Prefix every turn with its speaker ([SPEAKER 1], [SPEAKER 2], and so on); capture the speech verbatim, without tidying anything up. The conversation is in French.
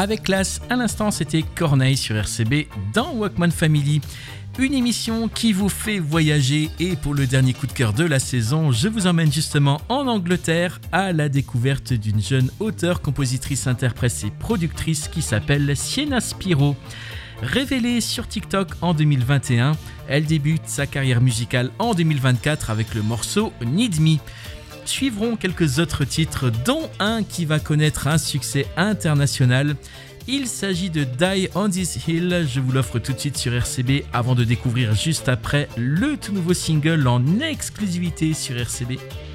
[SPEAKER 1] Avec classe, à l'instant c'était Corneille sur R C B dans Walkman Family. Une émission qui vous fait voyager et pour le dernier coup de cœur de la saison, je vous emmène justement en Angleterre à la découverte d'une jeune auteure, compositrice, interprète et productrice qui s'appelle Sienna Spiro. Révélée sur TikTok en deux mille vingt et un, elle débute sa carrière musicale en deux mille vingt-quatre avec le morceau Need Me. Suivront quelques autres titres, dont un qui va connaître un succès international. Il s'agit de Die on This Hill, je vous l'offre tout de suite sur R C B avant de découvrir juste après le tout nouveau single en exclusivité sur R C B.